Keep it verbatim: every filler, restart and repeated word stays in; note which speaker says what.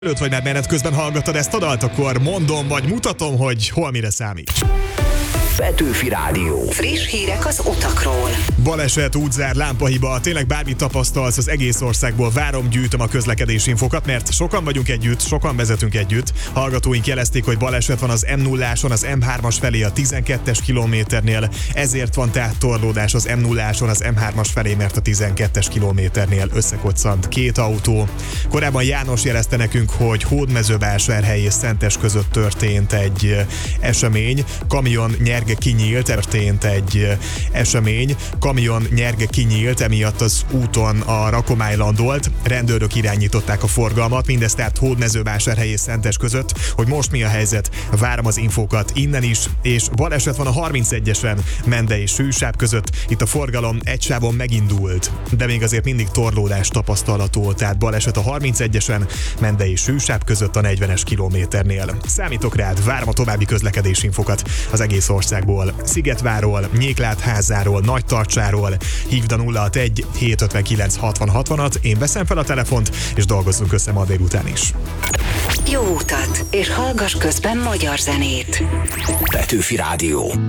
Speaker 1: Előtt vagy már menet közben hallgattad ezt a dalt, akkor mondom vagy mutatom, hogy hol mire számít.
Speaker 2: Petőfi Rádió.
Speaker 3: Friss hírek az utakról.
Speaker 1: Baleset, útzár, lámpahiba, tényleg bármit tapasztalsz, az egész országból várom, gyűjtöm a közlekedési infokat, mert sokan vagyunk együtt, sokan vezetünk együtt. Hallgatóink jelezték, hogy baleset van az em nulláson, az em hármas felé a tizenkettes kilométernél, ezért van tehát torlódás az em nulláson, az em hármas felé, mert a tizenkettes kilométernél összekoccant két autó. Korábban János jelezte nekünk, hogy Hódmezővásárhely és Szentes között történt egy esemény, kamion nyerge kinyílt, történt egy esemény, kamion nyerge kinyílt, emiatt az úton a rakomály landolt, rendőrök irányították a forgalmat, mindezt tehát Hódmezővásárhely és Szentes között. Hogy most mi a helyzet, várom az infókat innen is, és baleset van a harmincegyesen Mende és Sűsáb között, itt a forgalom egy sávon megindult, de még azért mindig torlódás tapasztalható, tehát baleset a harmincegyesen Mende és Sűsáb között a negyvenes kilométernél. Számítok rád, várom a további közlekedési infokat az egész országból, Szigetváról, Nyéklátházáról, Nagytarcsáról. Hívd a nulla hatvanegy hétszázötvenkilenc hatvan hatvanat, én veszem fel a telefont, és dolgozzunk össze ma délután is.
Speaker 3: Jó utat, és hallgass közben magyar zenét.
Speaker 2: Petőfi Rádió.